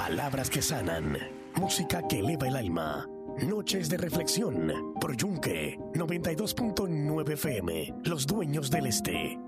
Palabras que sanan. Música que eleva el alma. Noches de reflexión. Por Yunque 92.9 FM. Los dueños del este.